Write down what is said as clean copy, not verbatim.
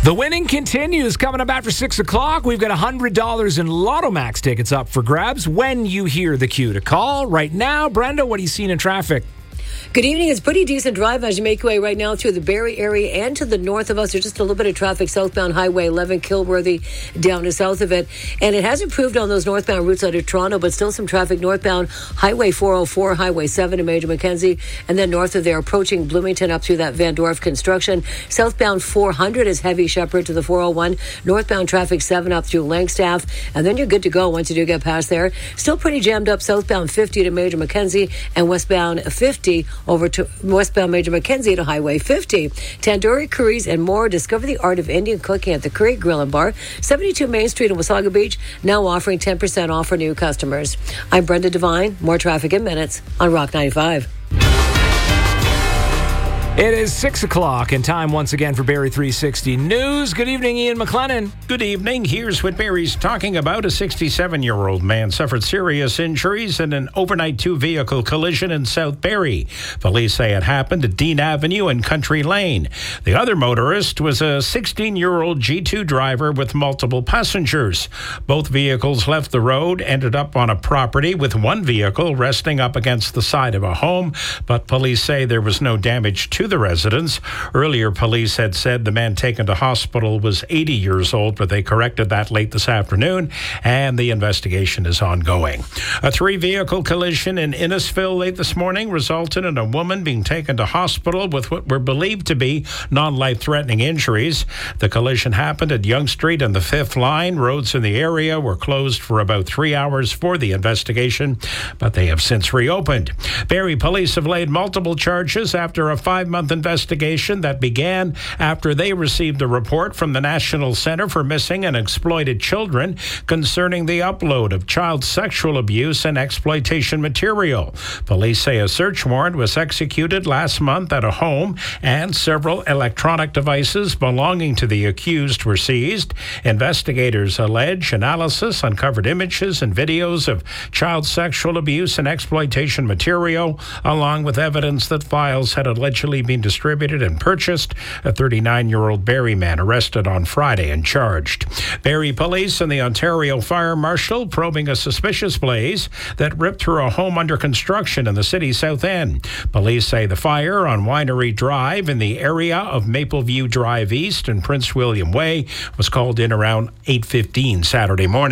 The winning continues. Coming up after 6 o'clock, we've got $100 in Lotto Max tickets up for grabs when you hear the cue to call. Right now, Brenda, what are you seeing in traffic? Good evening. It's a pretty decent drive as you make your way right now through the Barrie area and to the north of us. There's just a little bit of traffic southbound Highway 11, Kilworthy, down to south of it. And it has improved on those northbound routes out of Toronto, but still some traffic northbound Highway 404, Highway 7 in Major Mackenzie, and then north of there approaching Bloomington up through that Van Dorf construction. Southbound 400 is heavy Shepherd to the 401. Northbound traffic 7 up through Langstaff, and then you're good to go once you do get past there. Still pretty jammed up southbound 50 to Major Mackenzie and westbound 50 over to westbound Major Mackenzie to Highway 50. Tandoori curries and more. Discover the art of Indian cooking at the Curry Grill and Bar, 72 Main Street in Wasaga Beach, now offering 10% off for new customers. I'm Brenda Devine. More traffic in minutes on Rock 95. It is 6 o'clock and time once again for Barrie 360 News. Good evening, Ian McLennan. Good evening. Here's what Barrie's talking about. A 67-year-old man suffered serious injuries in an overnight two-vehicle collision in South Barrie. Police say it happened at Dean Avenue and Country Lane. The other motorist was a 16-year-old G2 driver with multiple passengers. Both vehicles left the road, ended up on a property with one vehicle resting up against the side of a home, but police say there was no damage to the residents. Earlier, police had said the man taken to hospital was 80 years old, but they corrected that late this afternoon, and the investigation is ongoing. A three-vehicle collision in Innisfil late this morning resulted in a woman being taken to hospital with what were believed to be non-life-threatening injuries. The collision happened at Yonge Street and the 5th Line. Roads in the area were closed for about 3 hours for the investigation, but they have since reopened. Barrie police have laid multiple charges after a 5-month investigation that began after they received a report from the National Centre for Missing and Exploited Children concerning the upload of child sexual abuse and exploitation material. Police say a search warrant was executed last month at a home and several electronic devices belonging to the accused were seized. Investigators allege analysis uncovered images and videos of child sexual abuse and exploitation material, along with evidence that files had allegedly been distributed and purchased. A 39-year-old Barrie man arrested on Friday and charged. Barrie police and the Ontario Fire Marshal probing a suspicious blaze that ripped through a home under construction in the city's south end. Police say the fire on Winery Drive in the area of Mapleview Drive East and Prince William Way was called in around 8:15 Saturday morning.